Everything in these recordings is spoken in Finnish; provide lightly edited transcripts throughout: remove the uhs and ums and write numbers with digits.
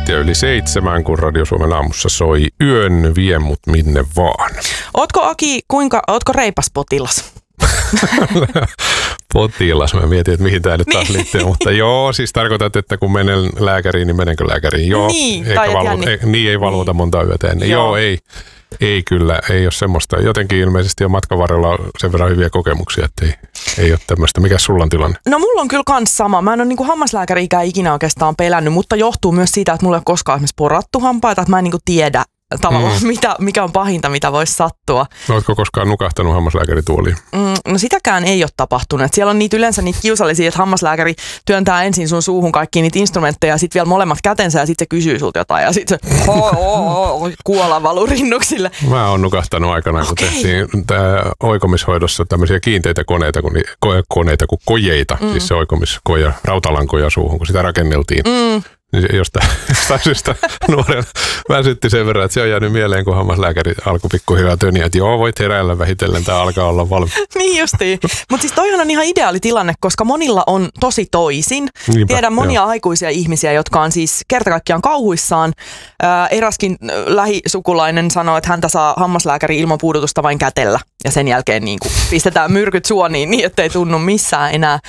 minuuttia yli 7, kun Radio Suomen aamussa soi Yön vie mut minne vaan. Ootko Aki, ootko reipas potilas? Potilas, mä mietin, että mihin tämä nyt taas liittyy, mutta joo, siis tarkoitat, että kun menen lääkäriin, niin menenkö lääkäriin? Joo, niin, ei valvota monta yötä ennen. Joo, ei kyllä, ei ole semmoista. Jotenkin ilmeisesti on matkan varrella sen verran hyviä kokemuksia, että ei ole tämmöistä. Mikäs sulla on tilanne? No mulla on kyllä kans sama. Mä en ole niin kuin hammaslääkäri-ikää ikinä oikeastaan pelännyt, mutta johtuu myös siitä, että mulla ei ole koskaan esimerkiksi porattu hampaita, että mä en niin kuin tiedä tavallaan, mikä on pahinta, mitä voisi sattua. Oletko koskaan nukahtanut hammaslääkärituoliin? No sitäkään ei ole tapahtunut. Et siellä on yleensä niitä kiusallisia, että hammaslääkäri työntää ensin sun suuhun kaikki niitä instrumentteja ja sitten vielä molemmat kätensä ja sitten se kysyy sulta jotain ja sitten se kuola valuu rinnuksille. Mä oon nukahtanut aikanaan, kun tehtiin oikomishoidossa tämmöisiä kiinteitä koneita kuin kojeita, siis se oikomiskoja, rautalankoja suuhun, kun sitä rakenneltiin. Niin jostain syystä nuoren väsytti sen verran, että se on jäänyt mieleen, kun hammaslääkäri alkoi pikkuhiljaa töniä, että joo, voit heräillä vähitellen, tämä alkaa olla valmis. Niin justiin. Mutta siis toihan on ihan ideaali tilanne, koska monilla on tosi toisin. Niinpä, tiedän monia aikuisia ihmisiä, jotka on siis kerta kaikkiaan kauhuissaan. Eräskin lähisukulainen sanoi, että häntä saa hammaslääkäri ilman puudutusta vain kätellä. Ja sen jälkeen niin kuin pistetään myrkyt suoniin niin, ettei tunnu missään enää.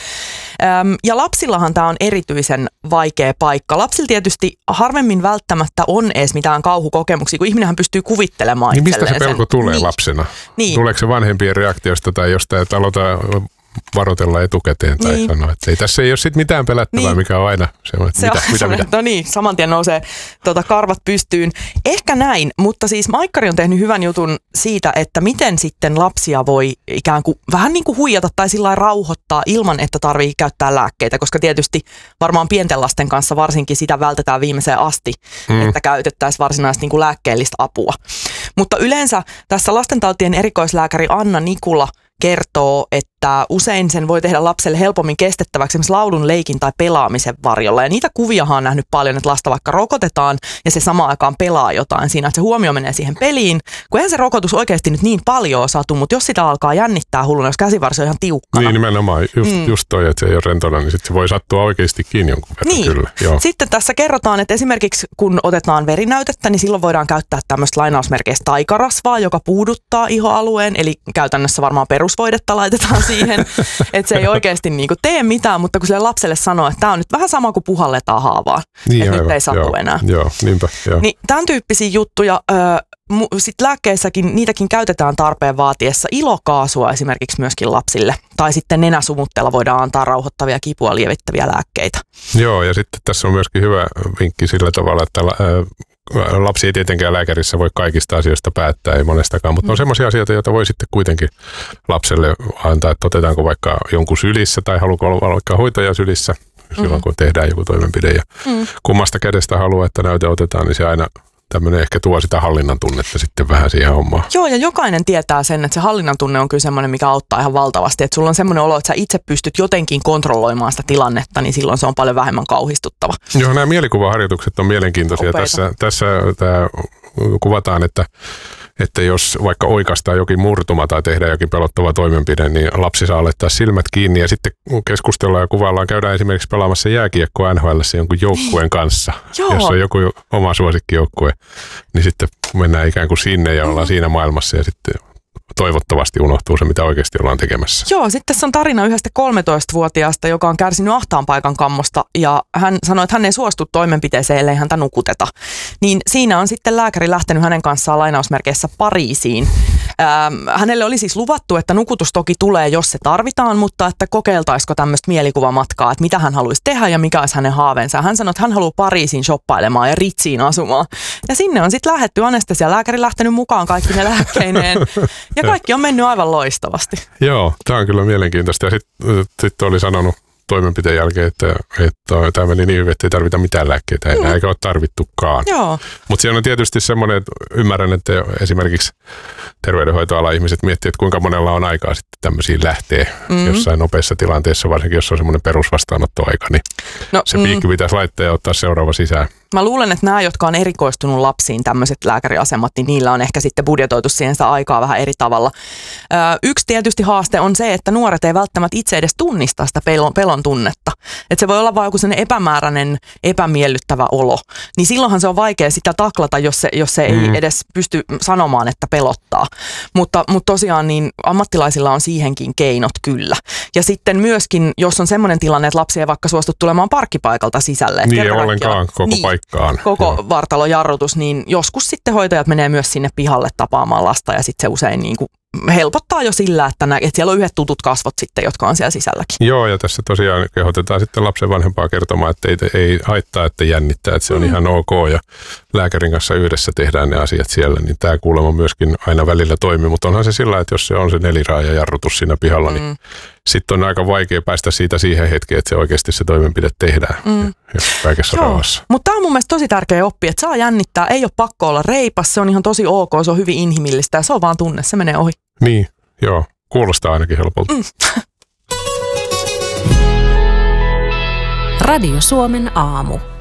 Ja lapsillahan tämä on erityisen vaikea paikka. Lapsilla tietysti harvemmin välttämättä on edes mitään kauhukokemuksia, kun ihminenhän pystyy kuvittelemaan niin mistä se pelko tulee lapsena? Niin. Tuleeko se vanhempien reaktiosta tai jostain, että aloita varotella etukäteen tai sanoa, että tässä ei ole sit mitään pelättävää, mikä on aina se mitä. No niin, saman tien nousee karvat pystyyn. Ehkä näin, mutta siis Maikkari on tehnyt hyvän jutun siitä, että miten sitten lapsia voi ikään kuin vähän niin kuin huijata tai sillä lailla rauhoittaa ilman, että tarvii käyttää lääkkeitä, koska tietysti varmaan pienten lasten kanssa varsinkin sitä vältetään viimeiseen asti, että käytettäisiin varsinaisesti niin kuin lääkkeellistä apua. Mutta yleensä tässä lastentautien erikoislääkäri Anna Nikula kertoo, että usein sen voi tehdä lapselle helpommin kestettäväksi esimerkiksi laulun, leikin tai pelaamisen varjolla. Ja niitä kuviahan on nähnyt paljon, että lasta vaikka rokotetaan ja se samaan aikaan pelaa jotain siinä, että se huomio menee siihen peliin. Kun eihän se rokotus oikeasti nyt niin paljon satu, mutta jos sitä alkaa jännittää hulluna, jos käsivarsi on ihan tiukkana. Niin nimenomaan, just toi, että se ei ole rentona, niin sitten se voi sattua oikeastikin jonkun verran. Niin. Kyllä. Joo. Sitten tässä kerrotaan, että esimerkiksi kun otetaan verinäytettä, niin silloin voidaan käyttää tämmöistä lainausmerkeistä taikarasvaa, joka puuduttaa ihoalueen, eli käytännössä varmaan perusvoidetta laitetaan siihen, että se ei oikeasti niinku tee mitään, mutta kun sille lapselle sanoo, että tämä on nyt vähän sama kuin puhalletaan haavaan, niin että nyt ei satu enää. Joo, niinpä. Joo. Niin tämän tyyppisiä juttuja, sitten lääkkeissäkin niitäkin käytetään tarpeen vaatiessa. Ilokaasua esimerkiksi myöskin lapsille. Tai sitten nenäsumutteella voidaan antaa rauhoittavia kipua lievittäviä lääkkeitä. Joo, ja sitten tässä on myöskin hyvä vinkki sillä tavalla, että lapsi ei tietenkään lääkärissä voi kaikista asioista päättää, ei monestakaan, mutta on semmoisia asioita, joita voi sitten kuitenkin lapselle antaa, että otetaanko vaikka jonkun sylissä tai haluaako olla vaikka hoitaja sylissä silloin, kun tehdään joku toimenpide. Ja kummasta kädestä haluaa, että näyte otetaan, niin se aina tämmöinen ehkä tuo sitä hallinnan tunnetta sitten vähän siihen hommaan. Joo, ja jokainen tietää sen, että se hallinnan tunne on kyllä semmoinen, mikä auttaa ihan valtavasti. Että sulla on semmoinen olo, että sä itse pystyt jotenkin kontrolloimaan sitä tilannetta, niin silloin se on paljon vähemmän kauhistuttava. Joo, nämä mielikuvaharjoitukset on mielenkiintoisia. Tässä tämä kuvataan, että jos vaikka oikaistaan jokin murtuma tai tehdään jokin pelottava toimenpide, niin lapsi saa laittaa silmät kiinni ja sitten keskustellaan ja kuvaillaan, käydään esimerkiksi pelaamassa jääkiekkoa NHL:ssä jonkun joukkueen kanssa, jos on joku oma suosikkijoukkue, niin sitten mennään ikään kuin sinne ja ollaan siinä maailmassa ja sitten toivottavasti unohtuu se, mitä oikeasti ollaan tekemässä. Joo, sitten tässä on tarina yhdestä 13-vuotiaasta, joka on kärsinyt ahtaan paikan kammosta ja hän sanoi, että hän ei suostu toimenpiteeseen, ellei häntä nukuteta. Niin siinä on sitten lääkäri lähtenyt hänen kanssaan lainausmerkeissä Pariisiin. Hänelle oli siis luvattu, että nukutus toki tulee, jos se tarvitaan, mutta että kokeiltaisiko tämmöistä mielikuvamatkaa, että mitä hän haluaisi tehdä ja mikä olisi hänen haaveensa. Hän sanoi, että hän haluaa Pariisiin shoppailemaan ja Ritsiin asumaan. Ja sinne on sitten lähdetty anestesialääkäri lähtenyt mukaan kaikki ne lääkkeineen. Ja kaikki on mennyt aivan loistavasti. Joo, tämä on kyllä mielenkiintoista. Ja sitten oli sanonut toimenpiteen jälkeen, että tämä meni niin hyvin, että ei tarvita mitään lääkkeitä enää, eikä ole tarvittukaan. Mutta siellä on tietysti semmoinen, että ymmärrän, että esimerkiksi terveydenhoitoalan ihmiset miettii, että kuinka monella on aikaa sitten tämmöisiin lähtee jossain nopeassa tilanteessa, varsinkin jos on semmoinen perusvastaanottoaika, niin se piikki pitäisi laittaa ja ottaa seuraava sisään. Mä luulen, että nämä, jotka on erikoistunut lapsiin, tämmöiset lääkäriasemat, niin niillä on ehkä sitten budjetoitu siihen sitä aikaa vähän eri tavalla. Yksi tietysti haaste on se, että nuoret ei välttämättä itse edes tunnista sitä pelon tunnetta. Että se voi olla vaan joku sellainen epämääräinen, epämiellyttävä olo. Niin silloinhan se on vaikea sitä taklata, jos se ei edes pysty sanomaan, että pelottaa. Mutta tosiaan niin ammattilaisilla on siihenkin keinot kyllä. Ja sitten myöskin, jos on semmoinen tilanne, että lapsi ei vaikka suostu tulemaan parkkipaikalta sisälle. Niin ei ollenkaan koko paikkaan. Koko vartalojarrutus, niin joskus sitten hoitajat menee myös sinne pihalle tapaamaan lasta ja sitten se usein niin kuin helpottaa jo sillä, että siellä on yhdet tutut kasvot sitten, jotka on siellä sisälläkin. Joo, ja tässä tosiaan kehotetaan sitten lapsen vanhempaa kertomaan, että ei haittaa, että jännittää, että se on ihan ok ja lääkärin kanssa yhdessä tehdään ne asiat siellä, niin tämä kuulemma myöskin aina välillä toimii, mutta onhan se sillä, että jos se on se neliraajajarrutus siinä pihalla, niin sitten on aika vaikea päästä siitä siihen hetkeen, että se oikeasti se toimenpide tehdään ja kaikessa rauhassa. Mutta tämä on mun mielestä tosi tärkeä oppi, että saa jännittää, ei ole pakko olla reipas, se on ihan tosi ok, se on hyvin inhimillistä ja se on vaan tunne, se menee ohi. Niin, joo. Kuulostaa ainakin helpolta. Radio Suomen aamu.